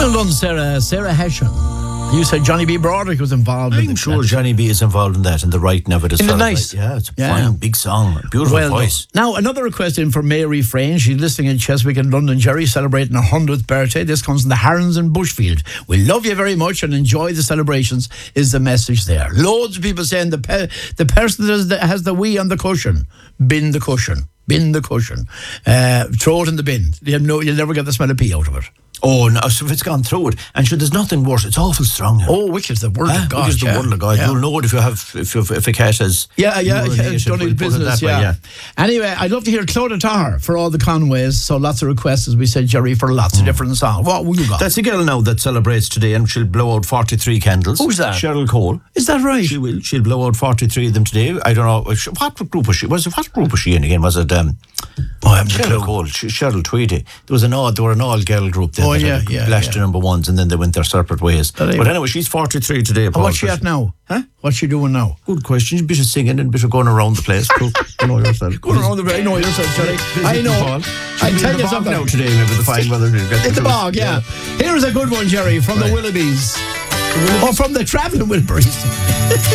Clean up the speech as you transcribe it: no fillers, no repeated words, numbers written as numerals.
Well done, Sarah Hession. You said Johnny B. Broderick was involved. I'm sure Johnny B is involved in that, in the writing of it as well. Isn't it nice? Yeah, it's a fine, big song. Beautiful voice. Now, another request in for Mary Frayne. She's listening in Cheswick in London. Jerry celebrating her 100th birthday. This comes from the Harrons in Bushfield. We love you very much and enjoy the celebrations, is the message there. Loads of people saying the person that has the wee on the cushion, bin the cushion. Bin the cushion. Throw it in the bin. You'll never get the smell of pee out of it. Oh, no, so if it's gone through it, and sure, there's nothing worse. It's awful strong. You know? Oh, which is the word of God. Which is the word of God. You'll know it if a cat has... Yeah, done his business, yeah. Anyway, I'd love to hear Clodagh Tahar for all the Conways, so lots of requests, as we said, Jerry, for lots of different songs. What will you got? That's a girl now that celebrates today, and she'll blow out 43 candles. Who's that? Cheryl Cole. Is that right? She will. She'll blow out 43 of them today. I don't know. What group was she? What group was she in again? Was it... Cheryl Cole, Cheryl Tweedy. They were an all-girl group then. Oh, yeah. Blashed to number ones, and then they went their separate ways. But anyway, she's 43 today. And what's she at now? Huh? What's she doing now? Good question. A bit of singing and a bit of going around the place. You know yourself. Going around the place. I know yourself, Jerry. I know. I tell you something. Now today, maybe the fine weather. In the bog, yeah. Here's a good one, Jerry, from the Willoughbys. Or from the Travelling Wilburys.